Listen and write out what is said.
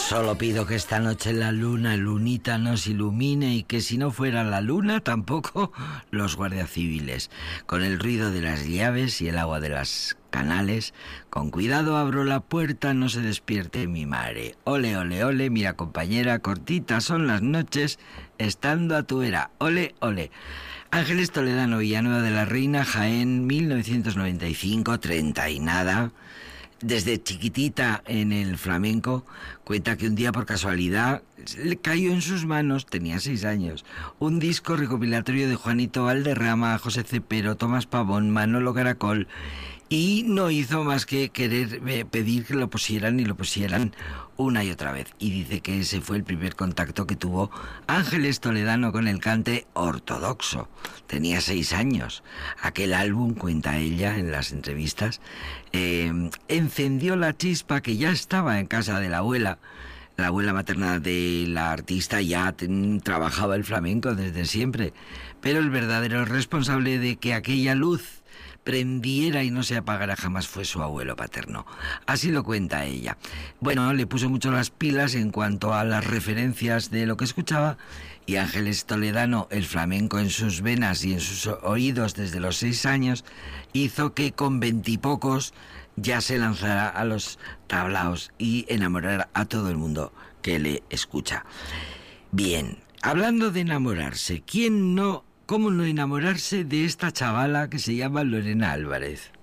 Solo pido que esta noche la lunita nos ilumine y que si no fuera la luna, tampoco los guardias civiles. Con el ruido de las llaves y el agua de las canales, con cuidado abro la puerta, no se despierte mi madre. Ole, ole, ole, mira compañera, cortitas son las noches, estando a tu vera. Ole, ole. Ángeles Toledano, Villanueva de la Reina, Jaén, 1995, 30 y nada. Desde chiquitita en el flamenco, cuenta que un día por casualidad le cayó en sus manos, tenía 6 años, un disco recopilatorio de Juanito Valderrama, José Cepero, Tomás Pavón, Manolo Caracol, y no hizo más que querer pedir que lo pusieran y lo pusieran una y otra vez. Y dice que ese fue el primer contacto que tuvo Ángeles Toledano con el cante ortodoxo. Tenía 6 años. Aquel álbum, cuenta ella en las entrevistas, encendió la chispa que ya estaba en casa de la abuela. La abuela materna de la artista ya trabajaba el flamenco desde siempre, pero el verdadero responsable de que aquella luz prendiera y no se apagara jamás fue su abuelo paterno. Así lo cuenta ella. Bueno, le puso mucho las pilas en cuanto a las referencias de lo que escuchaba, y Ángeles Toledano, el flamenco en sus venas y en sus oídos desde los 6 años, hizo que con 20 y pocos ya se lanzara a los tablaos y enamorara a todo el mundo que le escucha. Bien, hablando de enamorarse, ¿cómo no enamorarse de esta chavala que se llama Lorena Álvarez?